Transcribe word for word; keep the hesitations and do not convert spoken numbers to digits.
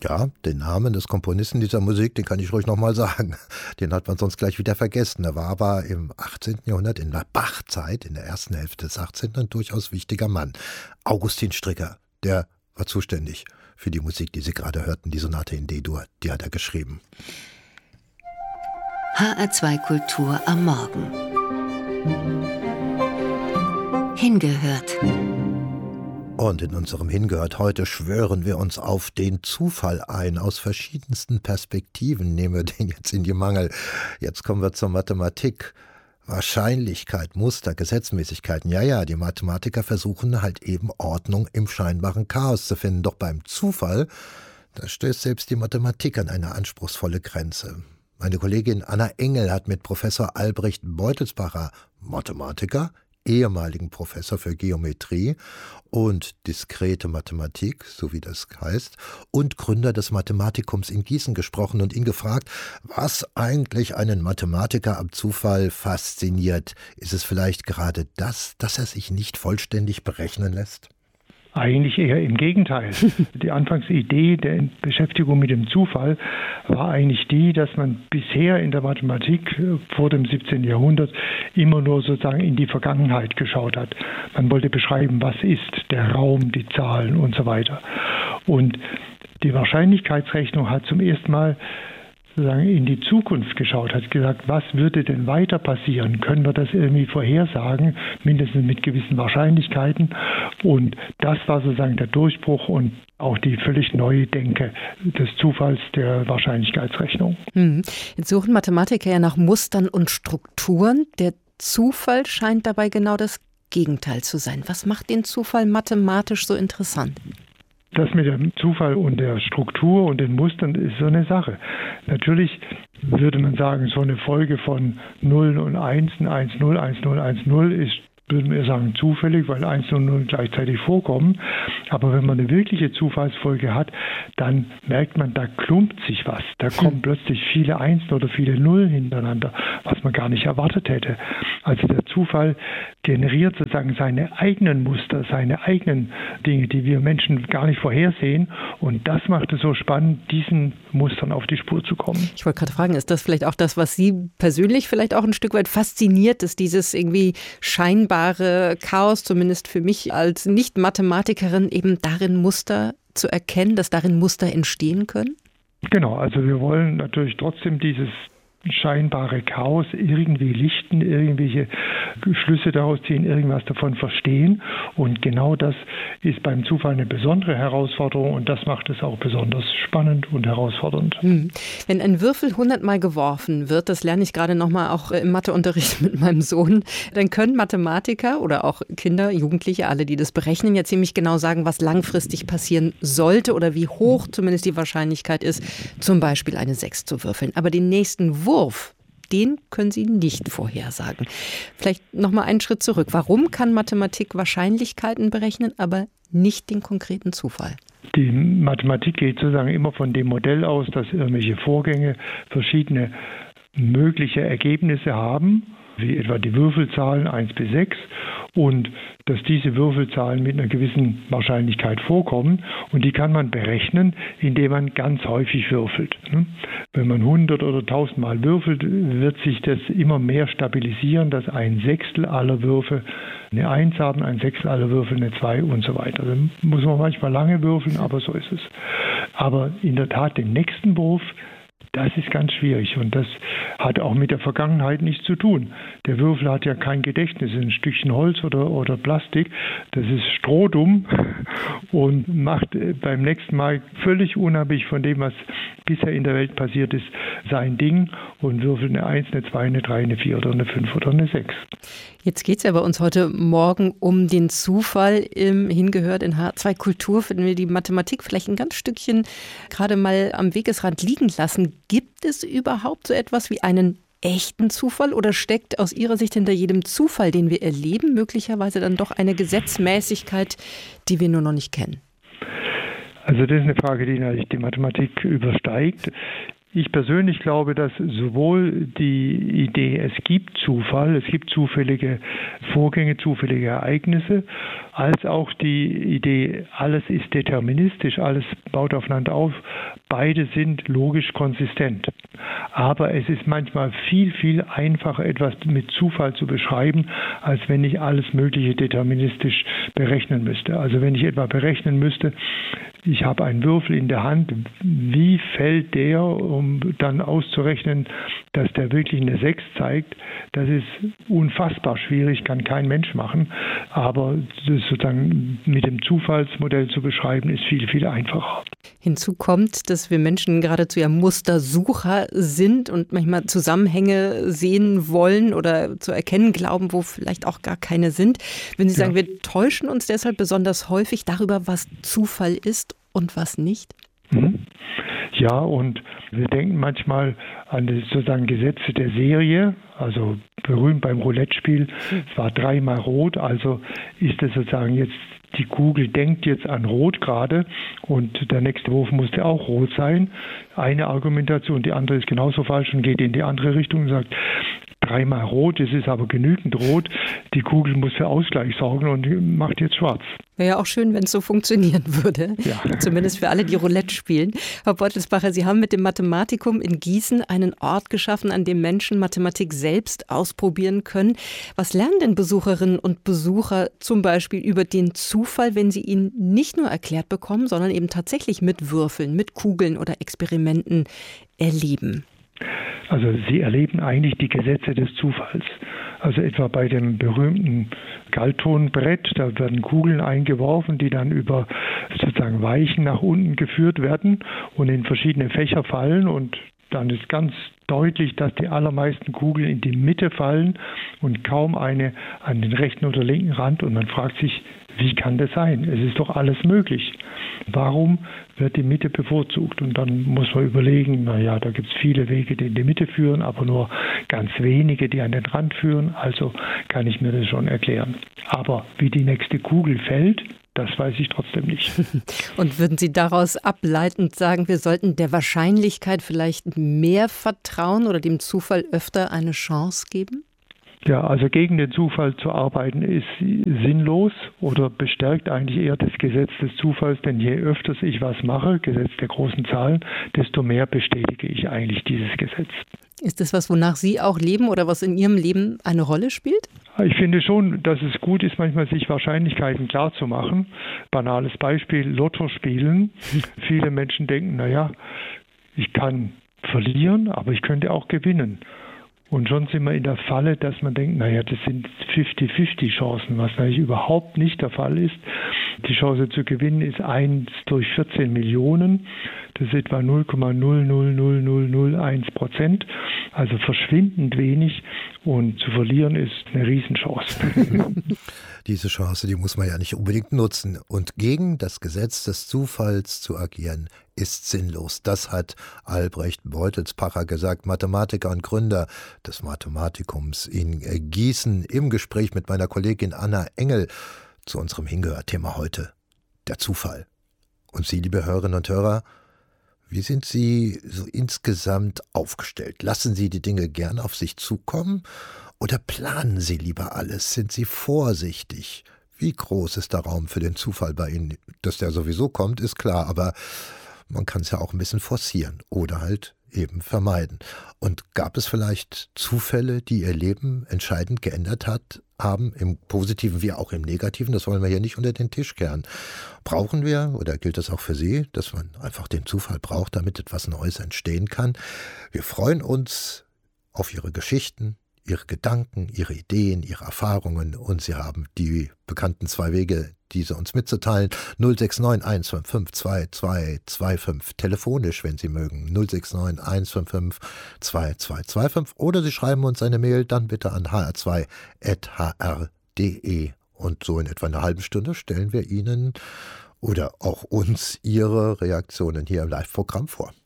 Ja, den Namen des Komponisten dieser Musik, den kann ich ruhig nochmal sagen. Den hat man sonst gleich wieder vergessen. Er war aber im achtzehnten. Jahrhundert, in der Bachzeit, in der ersten Hälfte des achtzehnten. ein durchaus wichtiger Mann. Augustin Stricker, der war zuständig für die Musik, die Sie gerade hörten, die Sonate in D-Dur, die hat er geschrieben. H R zwei Kultur am Morgen. Hingehört. Und in unserem Hingehört heute schwören wir uns auf den Zufall ein. Aus verschiedensten Perspektiven nehmen wir den jetzt in die Mangel. Jetzt kommen wir zur Mathematik. Wahrscheinlichkeit, Muster, Gesetzmäßigkeiten. Ja, ja, die Mathematiker versuchen halt eben Ordnung im scheinbaren Chaos zu finden. Doch beim Zufall, da stößt selbst die Mathematik an eine anspruchsvolle Grenze. Meine Kollegin Anna Engel hat mit Professor Albrecht Beutelsbacher, Mathematiker, ehemaligen Professor für Geometrie und diskrete Mathematik, so wie das heißt, und Gründer des Mathematikums in Gießen gesprochen und ihn gefragt, was eigentlich einen Mathematiker am Zufall fasziniert. Ist es vielleicht gerade das, dass er sich nicht vollständig berechnen lässt? Eigentlich eher im Gegenteil. Die Anfangsidee der Beschäftigung mit dem Zufall war eigentlich die, dass man bisher in der Mathematik vor dem siebzehnten. Jahrhundert immer nur sozusagen in die Vergangenheit geschaut hat. Man wollte beschreiben, was ist der Raum, die Zahlen und so weiter. Und die Wahrscheinlichkeitsrechnung hat zum ersten Mal sozusagen in die Zukunft geschaut, hat gesagt, was würde denn weiter passieren? Können wir das irgendwie vorhersagen, mindestens mit gewissen Wahrscheinlichkeiten? Und das war sozusagen der Durchbruch und auch die völlig neue Denke des Zufalls der Wahrscheinlichkeitsrechnung. Hm. Jetzt suchen Mathematiker ja nach Mustern und Strukturen. Der Zufall scheint dabei genau das Gegenteil zu sein. Was macht den Zufall mathematisch so interessant? Das mit dem Zufall und der Struktur und den Mustern ist so eine Sache. Natürlich würde man sagen, so eine Folge von Nullen und Einsen, eins null, eins null, eins null ist, würden wir sagen, zufällig, weil eins und null gleichzeitig vorkommen. Aber wenn man eine wirkliche Zufallsfolge hat, dann merkt man, da klumpt sich was. Da kommen plötzlich viele Einsen oder viele Nullen hintereinander, was man gar nicht erwartet hätte. Also der Zufall generiert sozusagen seine eigenen Muster, seine eigenen Dinge, die wir Menschen gar nicht vorhersehen. Und das macht es so spannend, diesen Mustern auf die Spur zu kommen. Ich wollte gerade fragen, ist das vielleicht auch das, was Sie persönlich vielleicht auch ein Stück weit fasziniert, ist dieses irgendwie scheinbare Chaos, zumindest für mich als Nicht-Mathematikerin, eben darin Muster zu erkennen, dass darin Muster entstehen können? Genau, also wir wollen natürlich trotzdem dieses scheinbare Chaos irgendwie lichten, irgendwelche Schlüsse daraus ziehen, irgendwas davon verstehen. Und genau das ist beim Zufall eine besondere Herausforderung und das macht es auch besonders spannend und herausfordernd. Hm. Wenn ein Würfel hundertmal geworfen wird, das lerne ich gerade nochmal auch im Matheunterricht mit meinem Sohn, dann können Mathematiker oder auch Kinder, Jugendliche, alle, die das berechnen, ja ziemlich genau sagen, was langfristig passieren sollte oder wie hoch zumindest die Wahrscheinlichkeit ist, zum Beispiel eine sechs zu würfeln. Aber den nächsten Wurf den können Sie nicht vorhersagen. Vielleicht noch mal einen Schritt zurück. Warum kann Mathematik Wahrscheinlichkeiten berechnen, aber nicht den konkreten Zufall? Die Mathematik geht sozusagen immer von dem Modell aus, dass irgendwelche Vorgänge verschiedene mögliche Ergebnisse haben, wie etwa die Würfelzahlen eins bis sechs, und dass diese Würfelzahlen mit einer gewissen Wahrscheinlichkeit vorkommen. Und die kann man berechnen, indem man ganz häufig würfelt. Wenn man hundert oder tausend Mal würfelt, wird sich das immer mehr stabilisieren, dass ein Sechstel aller Würfe eine eins haben, ein Sechstel aller Würfel eine zwei und so weiter. Da muss man manchmal lange würfeln, aber so ist es. Aber in der Tat den nächsten Wurf, das ist ganz schwierig und das hat auch mit der Vergangenheit nichts zu tun. Der Würfel hat ja kein Gedächtnis, ein Stückchen Holz oder, oder Plastik. Das ist strohdumm und macht beim nächsten Mal völlig unabhängig von dem, was bisher in der Welt passiert ist, sein Ding und würfelt eine eins, eine zwei, eine drei, eine vier oder eine fünf oder eine sechs. Jetzt geht es ja bei uns heute Morgen um den Zufall. Im Hingehört in H R zwei Kultur finden wir die Mathematik vielleicht ein ganz Stückchen gerade mal am Wegesrand liegen lassen. Gibt es überhaupt so etwas wie einen echten Zufall oder steckt aus Ihrer Sicht hinter jedem Zufall, den wir erleben, möglicherweise dann doch eine Gesetzmäßigkeit, die wir nur noch nicht kennen? Also das ist eine Frage, die natürlich die Mathematik übersteigt. Ich persönlich glaube, dass sowohl die Idee, es gibt Zufall, es gibt zufällige Vorgänge, zufällige Ereignisse, als auch die Idee, alles ist deterministisch, alles baut aufeinander auf, beide sind logisch konsistent. Aber es ist manchmal viel, viel einfacher, etwas mit Zufall zu beschreiben, als wenn ich alles Mögliche deterministisch berechnen müsste. Also wenn ich etwa berechnen müsste, ich habe einen Würfel in der Hand, wie fällt der, um dann auszurechnen, dass der wirklich eine sechs zeigt, das ist unfassbar schwierig, kann kein Mensch machen. Aber das sozusagen mit dem Zufallsmodell zu beschreiben, ist viel, viel einfacher. Hinzu kommt, dass wir Menschen geradezu ja Mustersucher sind und manchmal Zusammenhänge sehen wollen oder zu erkennen glauben, wo vielleicht auch gar keine sind. Wenn Sie sagen, ja. wir täuschen uns deshalb besonders häufig darüber, was Zufall ist und was nicht? Mhm. Ja, und wir denken manchmal an die sozusagen Gesetze der Serie, also berühmt beim Roulette-Spiel, es war dreimal rot, also ist es sozusagen jetzt, die Kugel denkt jetzt an Rot gerade und der nächste Wurf musste auch rot sein. Eine Argumentation, die andere ist genauso falsch und geht in die andere Richtung und sagt, dreimal rot, es ist aber genügend rot, die Kugel muss für Ausgleich sorgen und macht jetzt schwarz. Wäre ja auch schön, wenn es so funktionieren würde, ja. Zumindest für alle, die Roulette spielen. Herr Beutelsbacher, Sie haben mit dem Mathematikum in Gießen einen Ort geschaffen, an dem Menschen Mathematik selbst ausprobieren können. Was lernen denn Besucherinnen und Besucher zum Beispiel über den Zufall, wenn sie ihn nicht nur erklärt bekommen, sondern eben tatsächlich mit Würfeln, mit Kugeln oder Experimenten erleben? Also sie erleben eigentlich die Gesetze des Zufalls. Also etwa bei dem berühmten Galtonbrett, da werden Kugeln eingeworfen, die dann über sozusagen Weichen nach unten geführt werden und in verschiedene Fächer fallen und dann ist ganz deutlich, dass die allermeisten Kugeln in die Mitte fallen und kaum eine an den rechten oder linken Rand und man fragt sich, wie kann das sein? Es ist doch alles möglich. Warum wird die Mitte bevorzugt? Und dann muss man überlegen, naja, da gibt es viele Wege, die in die Mitte führen, aber nur ganz wenige, die an den Rand führen. Also kann ich mir das schon erklären. Aber wie die nächste Kugel fällt, das weiß ich trotzdem nicht. Und würden Sie daraus ableitend sagen, wir sollten der Wahrscheinlichkeit vielleicht mehr vertrauen oder dem Zufall öfter eine Chance geben? Ja, also gegen den Zufall zu arbeiten ist sinnlos oder bestärkt eigentlich eher das Gesetz des Zufalls, denn je öfters ich was mache, Gesetz der großen Zahlen, desto mehr bestätige ich eigentlich dieses Gesetz. Ist das was, wonach Sie auch leben oder was in Ihrem Leben eine Rolle spielt? Ich finde schon, dass es gut ist, manchmal sich Wahrscheinlichkeiten klar zu machen. Banales Beispiel, Lotto spielen. Viele Menschen denken, naja, ich kann verlieren, aber ich könnte auch gewinnen. Und schon sind wir in der Falle, dass man denkt, naja, das sind fünfzig fünfzig Chancen, was natürlich überhaupt nicht der Fall ist. Die Chance zu gewinnen ist eins durch vierzehn Millionen. Das ist etwa null Komma null null null null null eins Prozent. Also verschwindend wenig. Und zu verlieren ist eine Riesenchance. Diese Chance, die muss man ja nicht unbedingt nutzen. Und gegen das Gesetz des Zufalls zu agieren, ist sinnlos. Das hat Albrecht Beutelsbacher gesagt, Mathematiker und Gründer des Mathematikums in Gießen, im Gespräch mit meiner Kollegin Anna Engel zu unserem Hingehör-Thema heute, der Zufall. Und Sie, liebe Hörerinnen und Hörer, wie sind Sie so insgesamt aufgestellt? Lassen Sie die Dinge gern auf sich zukommen oder planen Sie lieber alles? Sind Sie vorsichtig? Wie groß ist der Raum für den Zufall bei Ihnen? Dass der sowieso kommt, ist klar, aber man kann es ja auch ein bisschen forcieren oder halt eben vermeiden. Und gab es vielleicht Zufälle, die Ihr Leben entscheidend geändert hat, haben, im Positiven wie auch im Negativen? Das wollen wir hier nicht unter den Tisch kehren. Brauchen wir, oder gilt das auch für Sie, dass man einfach den Zufall braucht, damit etwas Neues entstehen kann? Wir freuen uns auf Ihre Geschichten, Ihre Gedanken, Ihre Ideen, Ihre Erfahrungen und Sie haben die bekannten zwei Wege, diese uns mitzuteilen. null sechs neun eins fünf fünf zwei zwei zwei fünf, telefonisch, wenn Sie mögen, null sechs neun eins fünf fünf zwei zwei zwei fünf oder Sie schreiben uns eine Mail, dann bitte an h r zwei at h r punkt d e und so in etwa einer halben Stunde stellen wir Ihnen oder auch uns Ihre Reaktionen hier im Live-Programm vor.